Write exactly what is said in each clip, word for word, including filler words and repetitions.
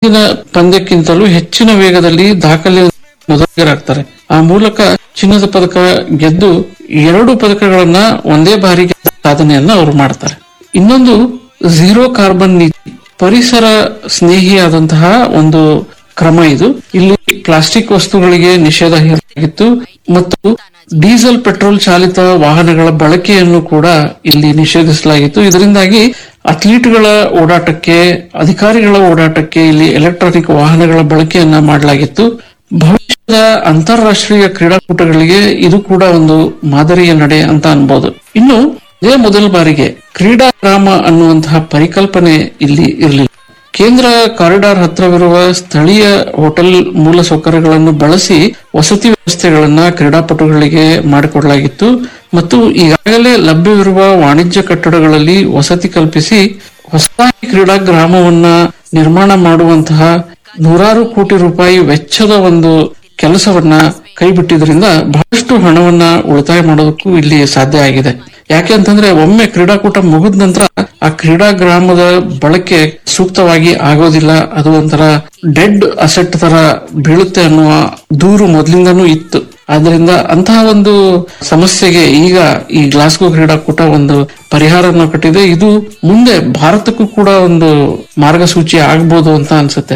ಹಿಂದಿನ ಪಂದ್ಯಕ್ಕಿಂತಲೂ ಹೆಚ್ಚಿನ ವೇಗದಲ್ಲಿ ದಾಖಲೆ ಮೊದಲಿಗರಾಗ್ತಾರೆ. ಆ ಮೂಲಕ ಚಿನ್ನದ ಪದಕ ಗೆದ್ದು ಎರಡು ಪದಕಗಳನ್ನ ಒಂದೇ ಬಾರಿಗೆ ಸಾಧನೆಯನ್ನ ಅವರು ಮಾಡ್ತಾರೆ. ಇನ್ನೊಂದು ಝೀರೋ ಕಾರ್ಬನ್ ನೀತಿ, ಪರಿಸರ ಸ್ನೇಹಿಯಾದಂತಹ ಒಂದು ಕ್ರಮ ಇದು. ಇಲ್ಲಿ ಪ್ಲಾಸ್ಟಿಕ್ ವಸ್ತುಗಳಿಗೆ ನಿಷೇಧ ಹೇರಲಾಗಿತ್ತು ಮತ್ತು ಡೀಸೆಲ್ ಪೆಟ್ರೋಲ್ ಚಾಲಿತ ವಾಹನಗಳ ಬಳಕೆಯನ್ನು ಕೂಡ ಇಲ್ಲಿ ನಿಷೇಧಿಸಲಾಗಿತ್ತು. ಇದರಿಂದಾಗಿ ಅಥ್ಲೀಟ್ಗಳ ಓಡಾಟಕ್ಕೆ, ಅಧಿಕಾರಿಗಳ ಓಡಾಟಕ್ಕೆ ಇಲ್ಲಿ ಎಲೆಕ್ಟ್ರಾನಿಕ್ ವಾಹನಗಳ ಬಳಕೆಯನ್ನ ಮಾಡಲಾಗಿತ್ತು. ಭವಿಷ್ಯದ ಅಂತಾರಾಷ್ಟ್ರೀಯ ಕ್ರೀಡಾಕೂಟಗಳಿಗೆ ಇದು ಕೂಡ ಒಂದು ಮಾದರಿಯ ನಡೆ ಅಂತ ಅನ್ಬೋದು. ಇನ್ನು ಇದೇ ಮೊದಲ ಬಾರಿಗೆ ಕ್ರೀಡಾ ಗ್ರಾಮ ಅನ್ನುವಂತಹ ಪರಿಕಲ್ಪನೆ ಇಲ್ಲಿ ಇರಲಿಲ್ಲ. ಕೇಂದ್ರ ಕಾರಿಡಾರ್ ಹತ್ರವಿರುವ ಸ್ಥಳೀಯ ಹೋಟೆಲ್ ಮೂಲಸೌಕರ್ಯಗಳನ್ನು ಬಳಸಿ ವಸತಿ ವ್ಯವಸ್ಥೆಗಳನ್ನ ಕ್ರೀಡಾಪಟುಗಳಿಗೆ ಮಾಡಿಕೊಡಲಾಗಿತ್ತು ಮತ್ತು ಈಗಾಗಲೇ ಲಭ್ಯವಿರುವ ವಾಣಿಜ್ಯ ಕಟ್ಟಡಗಳಲ್ಲಿ ವಸತಿ ಕಲ್ಪಿಸಿ ಹೊಸದಾಗಿ ಕ್ರೀಡಾ ಗ್ರಾಮವನ್ನ ನಿರ್ಮಾಣ ಮಾಡುವಂತಹ ನೂರಾರು ಕೋಟಿ ರೂಪಾಯಿ ವೆಚ್ಚದ ಒಂದು ಕೆಲಸವನ್ನ ಕೈಬಿಟ್ಟಿದ್ರಿಂದ ಬಹಳಷ್ಟು ಹಣವನ್ನ ಉಳಿತಾಯ ಮಾಡೋದಕ್ಕೂ ಇಲ್ಲಿ ಸಾಧ್ಯ ಆಗಿದೆ. ಯಾಕೆ ಅಂತಂದ್ರೆ ಒಮ್ಮೆ ಕ್ರೀಡಾಕೂಟ ಮುಗಿದ ನಂತರ ಆ ಕ್ರೀಡಾ ಗ್ರಾಮದ ಬಳಕೆ ಸೂಕ್ತವಾಗಿ ಆಗೋದಿಲ್ಲ, ಅದು ಒಂಥರ ಡೆಡ್ ಅಸೆಟ್ ತರ ಬೀಳುತ್ತೆ ಅನ್ನುವ ದೂರು ಮೊದಲಿಂದನೂ ಇತ್ತು. ಆದ್ರಿಂದ ಅಂತಹ ಒಂದು ಸಮಸ್ಯೆಗೆ ಈಗ ಈ ಗ್ಲಾಸ್ಗೋ ಕ್ರೀಡಾಕೂಟ ಒಂದು ಪರಿಹಾರವನ್ನು ಕಟ್ಟಿದೆ. ಇದು ಮುಂದೆ ಭಾರತಕ್ಕೂ ಕೂಡ ಒಂದು ಮಾರ್ಗಸೂಚಿ ಆಗ್ಬೋದು ಅಂತ ಅನ್ಸುತ್ತೆ.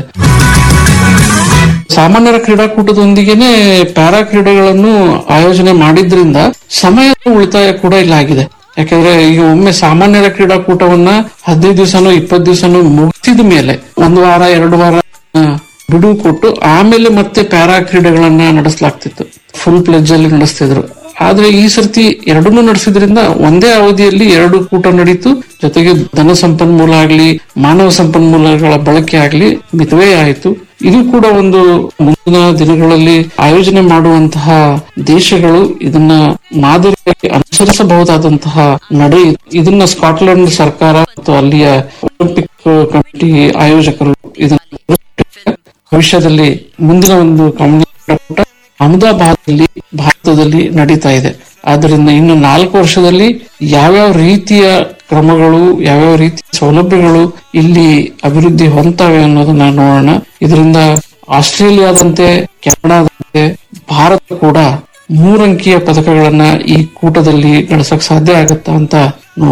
ಸಾಮಾನ್ಯರ ಕ್ರೀಡಾಕೂಟದೊಂದಿಗೆನೆ ಪ್ಯಾರಾ ಕ್ರೀಡೆಗಳನ್ನು ಆಯೋಜನೆ ಮಾಡಿದ್ರಿಂದ ಸಮಯದ ಉಳಿತಾಯ ಕೂಡ ಇಲ್ಲ ಆಗಿದೆ. ಯಾಕಂದ್ರೆ ಈಗ ಒಮ್ಮೆ ಸಾಮಾನ್ಯರ ಕ್ರೀಡಾಕೂಟವನ್ನ ಹದಿನೈದು ದಿವಸನೋ ಇಪ್ಪತ್ತು ದಿವಸನೋ ಮುಗಿಸಿದ ಮೇಲೆ ಒಂದು ವಾರ ಎರಡು ವಾರ ಬಿಡುವು ಕೊಟ್ಟು ಆಮೇಲೆ ಮತ್ತೆ ಪ್ಯಾರಾ ಕ್ರೀಡೆಗಳನ್ನ ನಡೆಸಲಾಗ್ತಿತ್ತು, ಫುಲ್ ಪ್ಲೆಜ್ ಅಲ್ಲಿ ನಡೆಸ್ತಿದ್ರು. ಆದ್ರೆ ಈ ಸರ್ತಿ ಎರಡನ್ನೂ ನಡೆಸಿದ್ರಿಂದ ಒಂದೇ ಅವಧಿಯಲ್ಲಿ ಎರಡು ಕೂಟ ನಡೀತು. ಜೊತೆಗೆ ಧನ ಸಂಪನ್ಮೂಲ ಆಗ್ಲಿ ಮಾನವ ಸಂಪನ್ಮೂಲಗಳ ಬಳಕೆ ಆಗ್ಲಿ ಮಿತವ್ಯಯ ಆಯಿತು. ಇದು ಕೂಡ ಒಂದು ಮುಂದಿನ ದಿನಗಳಲ್ಲಿ ಆಯೋಜನೆ ಮಾಡುವಂತಹ ದೇಶಗಳು ಇದನ್ನ ಮಾದರಿಯಾಗಿ ಅನುಸರಿಸಬಹುದಾದಂತಹ ನಡೆ. ಇದನ್ನ ಸ್ಕಾಟ್ಲೆಂಡ್ ಸರ್ಕಾರ ಮತ್ತು ಅಲ್ಲಿಯ ಒಲಿಂಪಿಕ್ ಕಮಿಟಿ ಆಯೋಜಕರು ಇದನ್ನ ಭವಿಷ್ಯದಲ್ಲಿ ಮುಂದಿನ ಒಂದು ಕೂಟ ಅಹಮದಾಬಾದ್ನಲ್ಲಿ ಭಾರತದಲ್ಲಿ ನಡೀತಾ ಇದೆ. ಆದ್ರಿಂದ ಇನ್ನು ನಾಲ್ಕು ವರ್ಷದಲ್ಲಿ ಯಾವ್ಯಾವ ರೀತಿಯ ಕ್ರಮಗಳು, ಯಾವ್ಯಾವ ರೀತಿಯ ಸೌಲಭ್ಯಗಳು ಇಲ್ಲಿ ಅಭಿವೃದ್ಧಿ ಹೊಂದ್ತವೆ ಅನ್ನೋದನ್ನ ನೋಡೋಣ. ಇದರಿಂದ ಆಸ್ಟ್ರೇಲಿಯಾದಂತೆ, ಕೆನಡಾದಂತೆ ಭಾರತ ಕೂಡ ಮೂರಂಕಿಯ ಪದಕಗಳನ್ನ ಈ ಕೂಟದಲ್ಲಿ ಗಳಿಸಕ್ ಸಾಧ್ಯ ಆಗತ್ತಾ ಅಂತ ನೋಡೋಣ.